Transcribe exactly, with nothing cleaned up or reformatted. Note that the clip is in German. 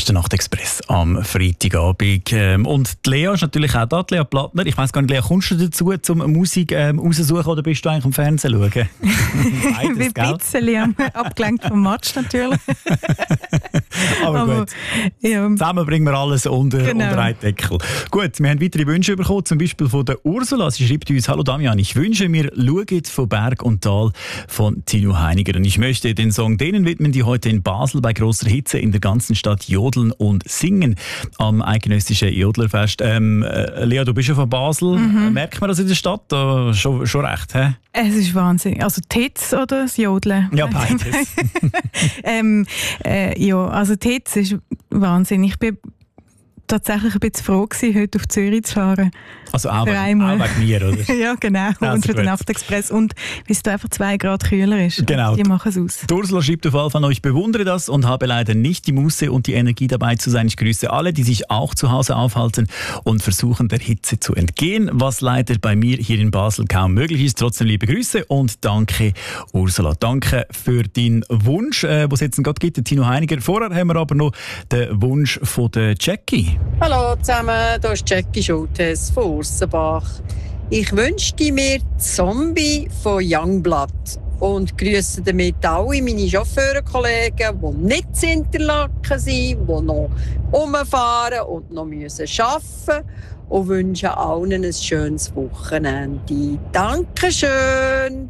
ist der Nachtexpress am Freitagabend. Ähm, und die Lea ist natürlich auch da, die Lea Plattner. Ich weiss gar nicht, Lea, kommst du dazu, zum Musik ähm, raussuchen oder bist du eigentlich am Fernsehen schauen? Beides, ein bisschen abgelenkt vom Match natürlich. Aber, Aber gut, ja. Zusammen bringen wir alles unter, genau. unter einen Deckel. Gut, wir haben weitere Wünsche bekommen, zum Beispiel von der Ursula. Sie schreibt uns: Hallo Damian, ich wünsche mir «Schaut von Berg und Tal» von Tino Heiniger. Und ich möchte den Song denen widmen, die heute in Basel bei grosser Hitze in der ganzen Stadt jodeln und singen am eidgenössischen Jodlerfest. Ähm, äh, Lea, du bist ja von Basel. Mhm. Merkt man das in der Stadt? Da schon, schon recht, hä? Es ist Wahnsinn. Also die Hitze oder das Jodeln? Ja, beides. ähm, äh, ja, also die Hitze ist Wahnsinn. Ich bin tatsächlich ein bisschen froh gewesen, heute auf Zürich zu fahren. Also auch, auch wegen mir, oder? Ja, genau. Also und für gut. Den Nachtexpress. Und weil es da einfach zwei Grad kühler ist. Genau. Die machen es aus. Ursula schreibt auf jeden Fall: Ich bewundere das und habe leider nicht die Muße und die Energie dabei zu sein. Ich grüße alle, die sich auch zu Hause aufhalten und versuchen, der Hitze zu entgehen, was leider bei mir hier in Basel kaum möglich ist. Trotzdem liebe Grüße und danke, Ursula. Danke für deinen Wunsch, äh, was es jetzt gerade gibt, der Tino Heiniger. Vorher haben wir aber noch den Wunsch von der Jackie. Hallo zusammen, hier ist Jackie Schultes von Ursenbach. Ich wünschte mir «Zombie» von Youngblood und grüße damit alle meine Chauffeurkollegen, die nicht in Interlaken sind, die noch rumfahren und noch arbeiten müssen, und wünsche allen ein schönes Wochenende. Dankeschön!